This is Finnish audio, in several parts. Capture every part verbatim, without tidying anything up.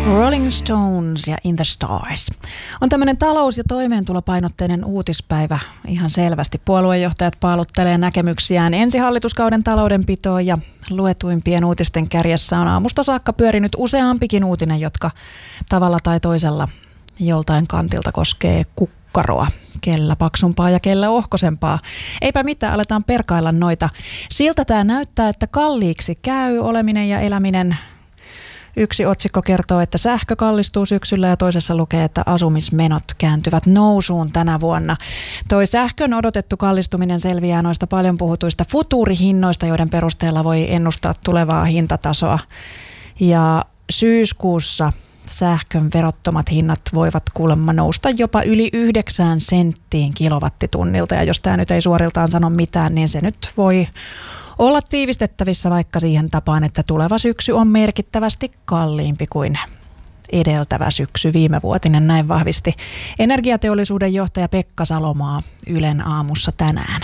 Rolling Stones ja In the Stars. On tämmöinen talous- ja toimeentulopainotteinen uutispäivä ihan selvästi. Puoluejohtajat paaluttelee näkemyksiään ensi hallituskauden taloudenpitoon ja luetuimpien uutisten kärjessä on aamusta saakka pyörinyt useampikin uutinen, jotka tavalla tai toisella joltain kantilta koskee kukkaroa. Kellä paksumpaa ja kellä ohkosempaa. Eipä mitään, aletaan perkailla noita. Siltä tämä näyttää, että kalliiksi käy oleminen ja eläminen. Yksi otsikko kertoo, että sähkö kallistuu syksyllä ja toisessa lukee, että asumismenot kääntyvät nousuun tänä vuonna. Toi sähkön odotettu kallistuminen selviää noista paljon puhutuista futuurihinnoista, joiden perusteella voi ennustaa tulevaa hintatasoa. Ja syyskuussa sähkön verottomat hinnat voivat kuulemma nousta jopa yli yhdeksään senttiin kilowattitunnilta. Ja jos tämä nyt ei suoriltaan sano mitään, niin se nyt voi olla tiivistettävissä vaikka siihen tapaan, että tuleva syksy on merkittävästi kalliimpi kuin edeltävä syksy, viimevuotinen, näin vahvisti energiateollisuuden johtaja Pekka Salomaa Ylen aamussa tänään.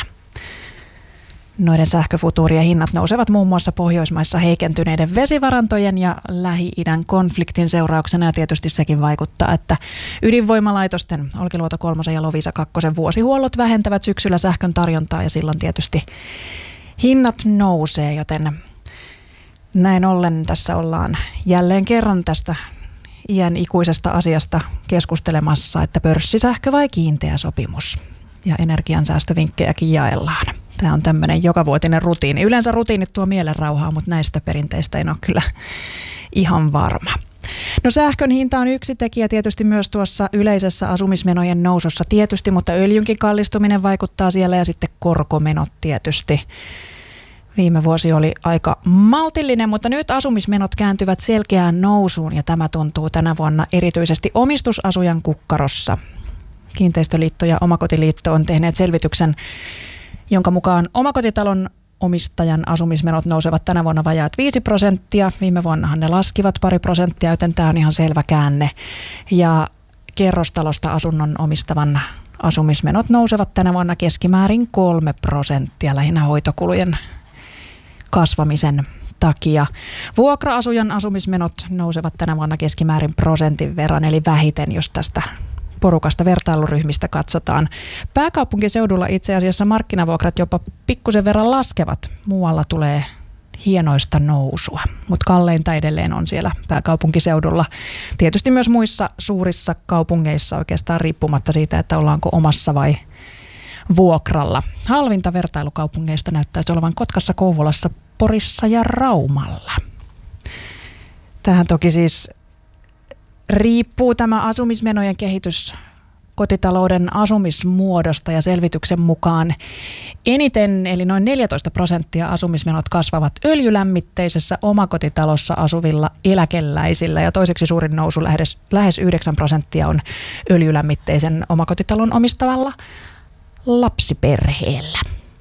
Noiden sähköfutuurien hinnat nousevat muun muassa Pohjoismaissa heikentyneiden vesivarantojen ja Lähi-idän konfliktin seurauksena, ja tietysti sekin vaikuttaa, että ydinvoimalaitosten Olkiluoto kolmosen ja Loviisa kakkosen vuosihuollot vähentävät syksyllä sähkön tarjontaa, ja silloin tietysti hinnat nousee, joten näin ollen tässä ollaan jälleen kerran tästä iän ikuisesta asiasta keskustelemassa, että pörssisähkö vai kiinteä sopimus. Ja energiansäästövinkkejäkin jaellaan. Tämä on tämmöinen jokavuotinen rutiini. Yleensä rutiinit tuo mielenrauhaa, mutta näistä perinteistä en ole kyllä ihan varma. No sähkön hinta on yksi tekijä tietysti myös tuossa yleisessä asumismenojen nousussa tietysti, mutta öljynkin kallistuminen vaikuttaa siellä ja sitten korkomenot tietysti. Viime vuosi oli aika maltillinen, mutta nyt asumismenot kääntyvät selkeään nousuun ja tämä tuntuu tänä vuonna erityisesti omistusasujan kukkarossa. Kiinteistöliitto ja Omakotiliitto on tehneet selvityksen, jonka mukaan omakotitalon omistajan asumismenot nousevat tänä vuonna vajaat viisi prosenttia. Viime vuonnahan ne laskivat pari prosenttia, joten tämä on ihan selvä käänne. Ja kerrostalosta asunnon omistavan asumismenot nousevat tänä vuonna keskimäärin kolme prosenttia lähinnä hoitokulujen kasvamisen takia. Vuokra-asujan asumismenot nousevat tänä vuonna keskimäärin prosentin verran, eli vähiten, jos tästä porukasta vertailuryhmistä katsotaan. Pääkaupunkiseudulla itse asiassa markkinavuokrat jopa pikkusen verran laskevat. Muualla tulee hienoista nousua, mutta kalleinta edelleen on siellä pääkaupunkiseudulla. Tietysti myös muissa suurissa kaupungeissa oikeastaan riippumatta siitä, että ollaanko omassa vai vuokralla. Halvinta vertailukaupungeista näyttäisi olevan Kotkassa, Kouvolassa, Porissa ja Raumalla. Tähän toki siis riippuu tämä asumismenojen kehitys kotitalouden asumismuodosta ja selvityksen mukaan eniten, eli noin neljätoista prosenttia asumismenot kasvavat öljylämmitteisessä omakotitalossa asuvilla eläkeläisillä ja toiseksi suurin nousu lähes, lähes yhdeksän prosenttia on öljylämmitteisen omakotitalon omistavalla lapsiperheellä.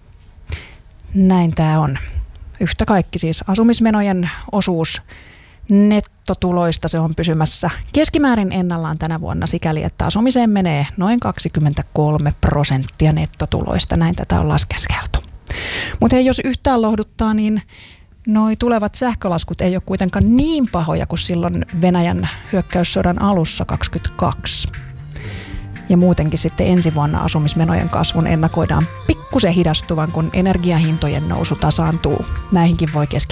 Näin tämä on. Yhtä kaikki siis asumismenojen osuus nettotuloista se on pysymässä keskimäärin ennallaan tänä vuonna sikäli, että asumiseen menee noin kaksikymmentäkolme prosenttia nettotuloista. Näin tätä on laskeskeltu. Mutta jos yhtään lohduttaa, niin noi tulevat sähkölaskut ei ole kuitenkaan niin pahoja kuin silloin Venäjän hyökkäyssodan alussa kaksikymmentäkaksi. Ja muutenkin sitten ensi vuonna asumismenojen kasvun ennakoidaan pikkusen hidastuvan, kun energiahintojen nousu tasaantuu. Näihinkin voi keskittyä.